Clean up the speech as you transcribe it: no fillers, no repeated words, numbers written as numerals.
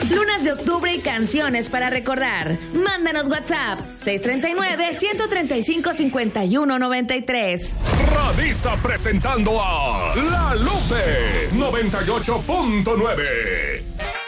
Lunas de octubre y canciones para recordar. Mándanos WhatsApp 639-135-5193. Radisa presentando a La Lupe 98.9.